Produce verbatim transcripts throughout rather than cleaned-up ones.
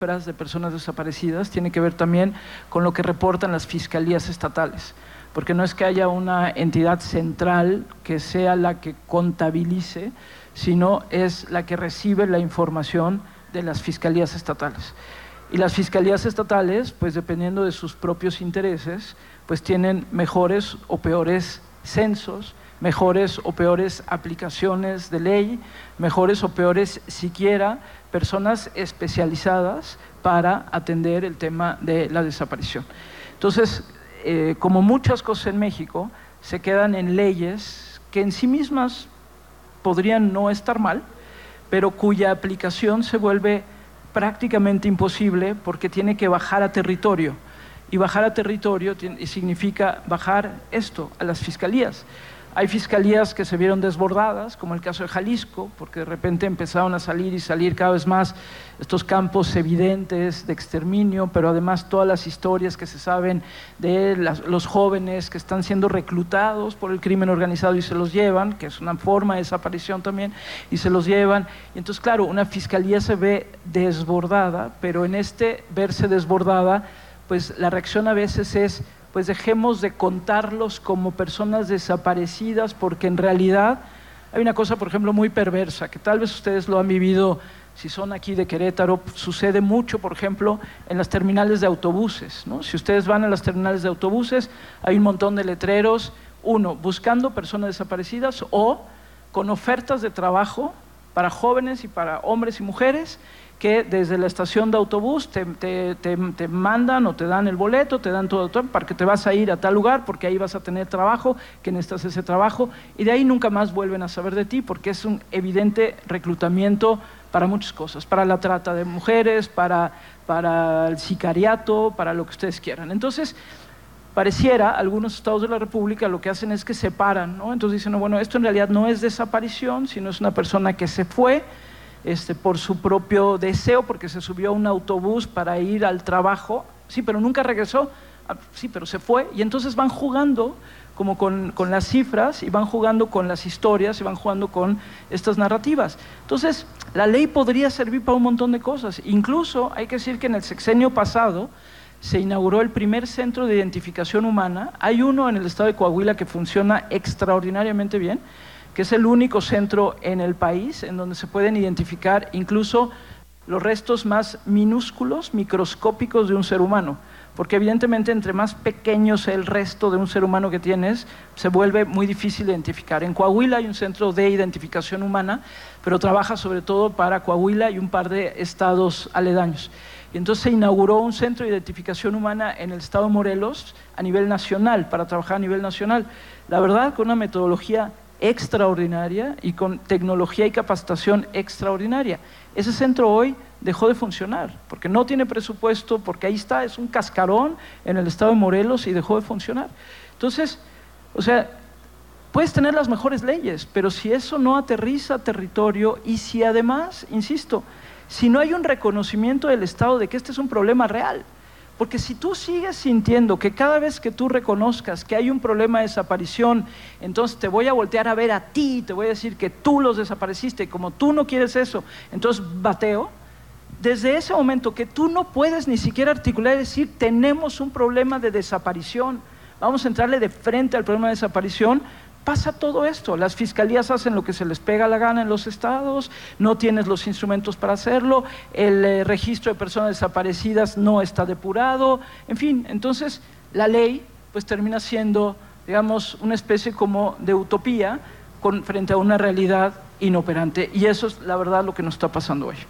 de personas desaparecidas tiene que ver también con lo que reportan las fiscalías estatales, porque no es que haya una entidad central que sea la que contabilice, sino es la que recibe la información de las fiscalías estatales. Y las fiscalías estatales, pues dependiendo de sus propios intereses, pues tienen mejores o peores censos, mejores o peores aplicaciones de ley, mejores o peores siquiera personas especializadas para atender el tema de la desaparición. Entonces, eh, como muchas cosas en México, se quedan en leyes que en sí mismas podrían no estar mal, pero cuya aplicación se vuelve prácticamente imposible porque tiene que bajar a territorio. Y bajar a territorio tiene, significa bajar esto, a las fiscalías. Hay fiscalías que se vieron desbordadas, como el caso de Jalisco, porque de repente empezaron a salir y salir cada vez más estos campos evidentes de exterminio, pero además todas las historias que se saben de las, los jóvenes que están siendo reclutados por el crimen organizado y se los llevan, que es una forma de desaparición también, y se los llevan. Y entonces, claro, una fiscalía se ve desbordada, pero en este verse desbordada, pues la reacción a veces es, pues dejemos de contarlos como personas desaparecidas, porque en realidad hay una cosa, por ejemplo, muy perversa, que tal vez ustedes lo han vivido, si son aquí de Querétaro, sucede mucho, por ejemplo, en las terminales de autobuses, ¿no? Si ustedes van a las terminales de autobuses, hay un montón de letreros, uno, buscando personas desaparecidas o con ofertas de trabajo para jóvenes y para hombres y mujeres, que desde la estación de autobús te, te, te, te mandan o te dan el boleto, te dan todo, todo para que te vas a ir a tal lugar porque ahí vas a tener trabajo, que necesitas ese trabajo, y de ahí nunca más vuelven a saber de ti porque es un evidente reclutamiento para muchas cosas, para la trata de mujeres, para, para el sicariato, para lo que ustedes quieran. Entonces, pareciera, algunos estados de la República lo que hacen es que separan, ¿no? Entonces dicen, no, bueno, esto en realidad no es desaparición, sino es una persona que se fue, Este, por su propio deseo, porque se subió a un autobús para ir al trabajo, sí, pero nunca regresó, ah, sí, pero se fue, y entonces van jugando como con, con las cifras, y van jugando con las historias, y van jugando con estas narrativas. Entonces, la ley podría servir para un montón de cosas. Incluso, hay que decir que en el sexenio pasado se inauguró el primer centro de identificación humana. Hay uno en el estado de Coahuila que funciona extraordinariamente bien, que es el único centro en el país en donde se pueden identificar incluso los restos más minúsculos, microscópicos de un ser humano, porque evidentemente entre más pequeño sea el resto de un ser humano que tienes, se vuelve muy difícil identificar. En Coahuila hay un centro de identificación humana, pero trabaja sobre todo para Coahuila y un par de estados aledaños. Y entonces se inauguró un centro de identificación humana en el estado de Morelos a nivel nacional, para trabajar a nivel nacional. La verdad, con una metodología extraordinaria y con tecnología y capacitación extraordinaria. Ese centro hoy dejó de funcionar, porque no tiene presupuesto, porque ahí está, es un cascarón en el estado de Morelos y dejó de funcionar. Entonces, o sea, puedes tener las mejores leyes, pero si eso no aterriza a territorio y si además, insisto, si no hay un reconocimiento del Estado de que este es un problema real, porque si tú sigues sintiendo que cada vez que tú reconozcas que hay un problema de desaparición, entonces te voy a voltear a ver a ti, te voy a decir que tú los desapareciste, y como tú no quieres eso, entonces bateo, desde ese momento que tú no puedes ni siquiera articular y decir, tenemos un problema de desaparición, vamos a entrarle de frente al problema de desaparición, pasa todo esto. Las fiscalías hacen lo que se les pega la gana en los estados, no tienes los instrumentos para hacerlo, el eh, registro de personas desaparecidas no está depurado, en fin, entonces la ley pues termina siendo, digamos, una especie como de utopía con, frente a una realidad inoperante, y eso es la verdad lo que nos está pasando hoy.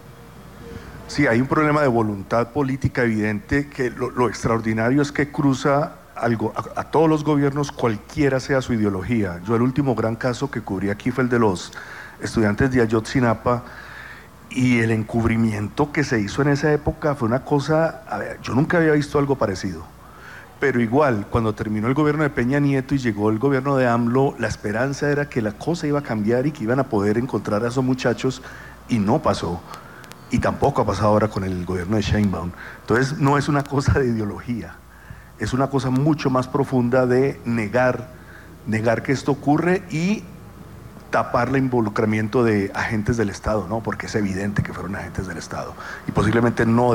Sí, hay un problema de voluntad política evidente, que lo, lo extraordinario es que cruza algo, a, a todos los gobiernos, cualquiera sea su ideología. Yo el último gran caso que cubrí aquí fue el de los estudiantes de Ayotzinapa, y el encubrimiento que se hizo en esa época fue una cosa, a ver, yo nunca había visto algo parecido. Pero igual, cuando terminó el gobierno de Peña Nieto y llegó el gobierno de AMLO, la esperanza era que la cosa iba a cambiar y que iban a poder encontrar a esos muchachos, y no pasó. Y tampoco ha pasado ahora con el gobierno de Sheinbaum. Entonces no es una cosa de ideología, es una cosa mucho más profunda de negar, negar que esto ocurre y tapar el involucramiento de agentes del Estado, ¿no? Porque es evidente que fueron agentes del Estado y posiblemente no